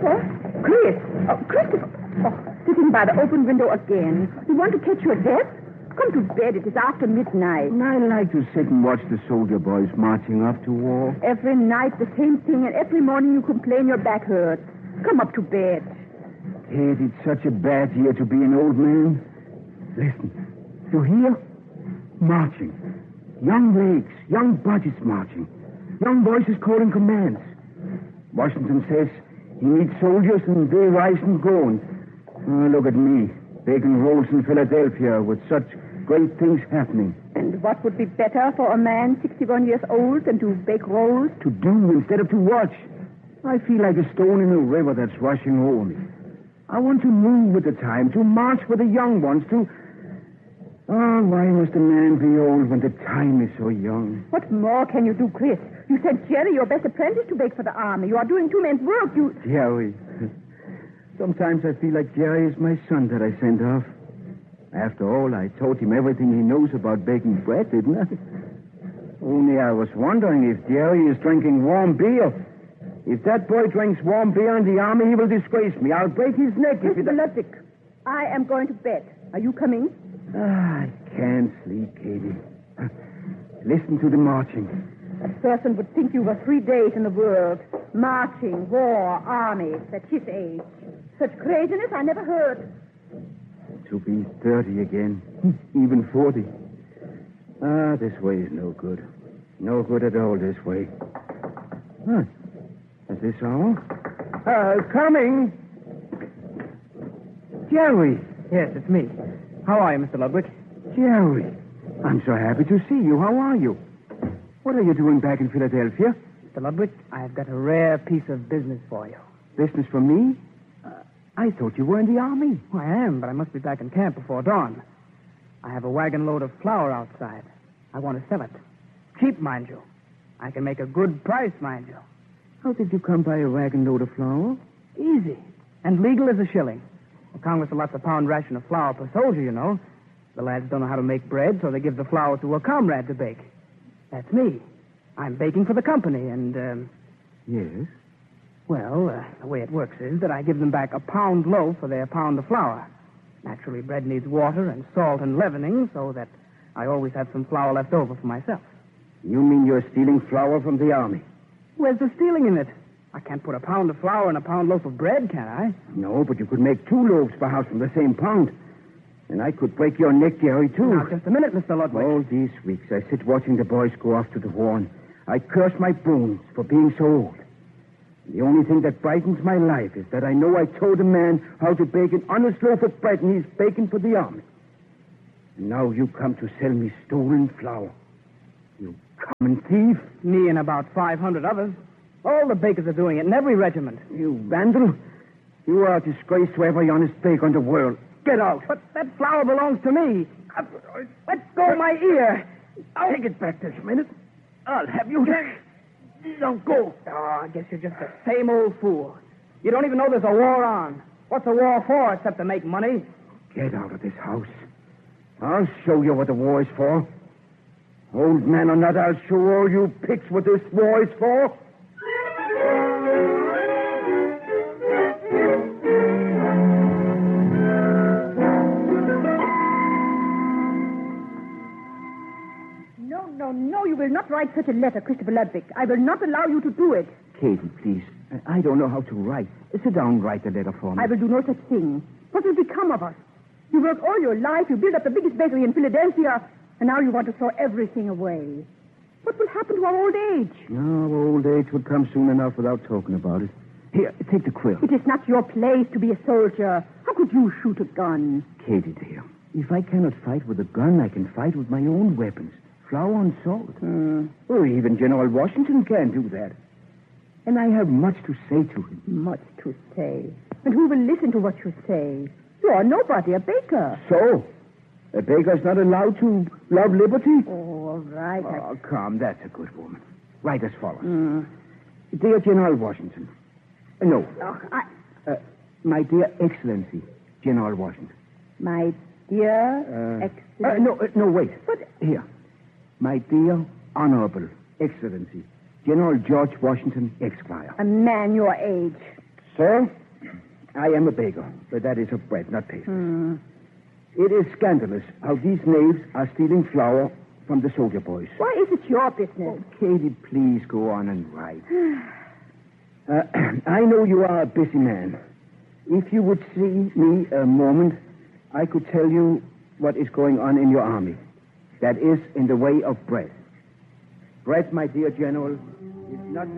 Christopher? Chris! Oh, Christopher! Oh, sitting by the open window again. You want to catch your death? Come to bed. It is after midnight. I like to sit and watch the soldier boys marching off to war. Every night the same thing, and every morning you complain your back hurts. Come up to bed. Kate, it's such a bad year to be an old man. Listen. You hear? Marching. Young legs, young bodies marching. Young voices calling commands. Washington says he needs soldiers, and they rise and go. Oh, look at me, baking rolls in Philadelphia with such great things happening. And what would be better for a man 61 years old than to bake rolls? To do instead of to watch. I feel like a stone in a river that's rushing over me. I want to move with the time, to march with the young ones, to... Oh, why must a man be old when the time is so young? What more can you do, Chris? You sent Jerry, your best apprentice, to bake for the army. You are doing two men's work. Jerry. Sometimes I feel like Jerry is my son that I sent off. After all, I taught him everything he knows about baking bread, didn't I? Only I was wondering if Jerry is drinking warm beer. If that boy drinks warm beer in the army, he will disgrace me. I'll break his neck if he... Mr. Ludwig, I am going to bed. Are you coming? I can't sleep, Katie. Listen to the marching. A person would think you were 3 days in the world. Marching, war, army. At his age. Such craziness I never heard. To be 30 again. Even 40. This way is no good. No good at all this way. Huh. Is this all? Coming. Jerry. Yes, it's me. How are you, Mr. Ludwig? Jerry. I'm so happy to see you. How are you? What are you doing back in Philadelphia? Mr. Ludwig, I've got a rare piece of business for you. Business for me? I thought you were in the army. Well, I am, but I must be back in camp before dawn. I have a wagon load of flour outside. I want to sell it. Cheap, mind you. I can make a good price, mind you. How did you come by a wagon load of flour? Easy. And legal as a shilling. The Congress allots a pound ration of flour per soldier, you know. The lads don't know how to make bread, so they give the flour to a comrade to bake. That's me. I'm baking for the company, and, Yes? Well, the way it works is that I give them back a pound loaf for their pound of flour. Naturally, bread needs water and salt and leavening, so that I always have some flour left over for myself. You mean you're stealing flour from the army? Where's the stealing in it? I can't put a pound of flour in a pound loaf of bread, can I? No, but you could make 2 loaves perhaps from the same pound. And I could break your neck, Jerry, too. Now, just a minute, Mr. Ludwig. All these weeks, I sit watching the boys go off to the war, and I curse my bones for being so old. The only thing that brightens my life is that I know I taught a man how to bake an honest loaf of bread, and he's baking for the army. And now you come to sell me stolen flour. You common thief. Me and about 500 others. All the bakers are doing it in every regiment. You vandal. You are a disgrace to every honest baker in the world. Get out. But that flour belongs to me. Let go of my ear. Take it back this minute. I'll have you. Don't go. Oh, I guess you're just the same old fool. You don't even know there's a war on. What's a war for except to make money? Get out of this house. I'll show you what the war is for. Old man or not, I'll show all you pigs what this war is for. No, you will not write such a letter, Christopher Ludwig. I will not allow you to do it. Katie, please. I don't know how to write. Sit down and write the letter for me. I will do no such thing. What will become of us? You work all your life, you build up the biggest bakery in Philadelphia, and now you want to throw everything away. What will happen to our old age? No, old age would come soon enough without talking about it. Here, take the quill. It is not your place to be a soldier. How could you shoot a gun? Katie, dear, if I cannot fight with a gun, I can fight with my own weapons. Flour and salt. Or even General Washington can do that. And I have much to say to him. Much to say. And who will listen to what you say? You are nobody, a baker. So? A baker's not allowed to love liberty? Oh, all right. Oh, come, that's a good woman. Write as follows. Dear General Washington. No. My dear Excellency, General Washington. My dear Excellency. No, wait. What? Here. My dear Honorable Excellency, General George Washington, Esquire. A man your age. Sir, I am a baker, but that is of bread, not pastries. It is scandalous how these knaves are stealing flour from the soldier boys. Why is it your business? Katie, please go on and write. I know you are a busy man. If you would see me a moment, I could tell you what is going on in your army. That is in the way of bread. Bread, my dear General, is not...